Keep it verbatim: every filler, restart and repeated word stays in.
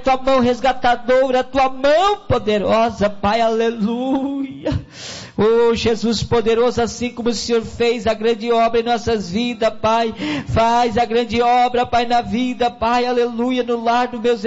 tua mão resgatadora, a tua mão poderosa, Pai, aleluia. Oh, Jesus poderoso, assim como o Senhor fez a grande obra em nossas vidas, Pai, faz a grande obra, Pai, na vida, Pai, aleluia, no lar dos meus